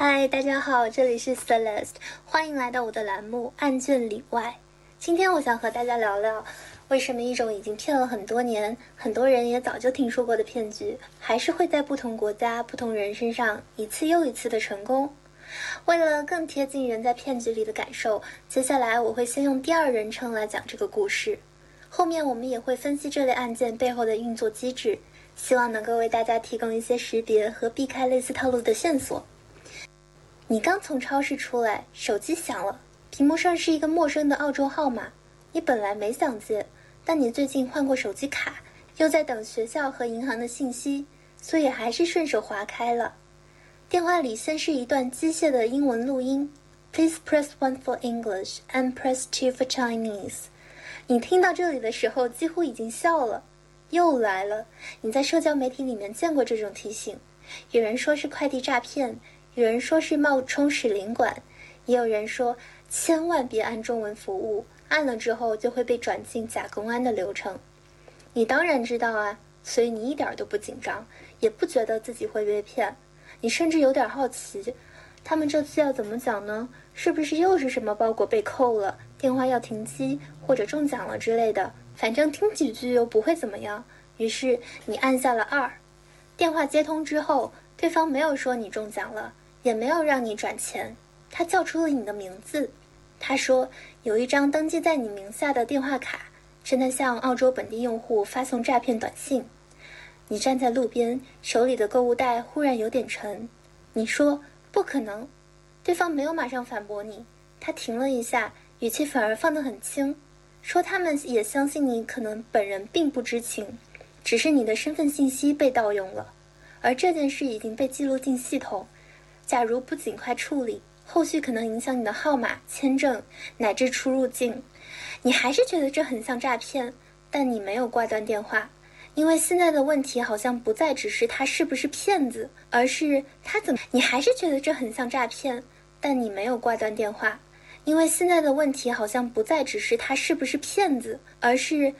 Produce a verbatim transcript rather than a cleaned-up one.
嗨，大家好，这里是 Celeste， 欢迎来到我的栏目案卷里外。今天我想和大家聊聊，为什么一种已经骗了很多年，很多人也早就听说过的骗局，还是会在不同国家、不同人身上一次又一次的成功。为了更贴近人在骗局里的感受，接下来我会先用第二人称来讲这个故事，后面我们也会分析这类案件背后的运作机制，希望能够为大家提供一些识别和避开类似套路的线索。你刚从超市出来，手机响了，屏幕上是一个陌生的澳洲号码，你本来没想接，但你最近换过手机卡，又在等学校和银行的信息，所以还是顺手划开了。电话里先是一段机械的英文录音 Please press one for English and press two for Chinese。 你听到这里的时候几乎已经笑了。又来了，你在社交媒体里面见过这种提醒，有人说是快递诈骗，有人说是冒充使领馆，也有人说千万别按中文服务，按了之后就会被转进假公安的流程。你当然知道啊，所以你一点都不紧张，也不觉得自己会被骗，你甚至有点好奇，他们这次要怎么讲呢？是不是又是什么包裹被扣了，电话要停机，或者中奖了之类的，反正听几句又不会怎么样。于是你按下了二。电话接通之后，对方没有说你中奖了，也没有让你转钱，他叫出了你的名字。他说有一张登记在你名下的电话卡，正在向澳洲本地用户发送诈骗短信。你站在路边，手里的购物袋忽然有点沉。你说不可能。对方没有马上反驳你，他停了一下，语气反而放得很轻，说他们也相信你可能本人并不知情，只是你的身份信息被盗用了，而这件事已经被记录进系统，假如不尽快处理，后续可能影响你的号码、签证乃至出入境。你还是觉得这很像诈骗，但你没有挂断电话，因为现在的问题好像不再只是他是不是骗子，而是他怎么……你还是觉得这很像诈骗，但你没有挂断电话，因为现在的问题好像不再只是他是不是骗子，而是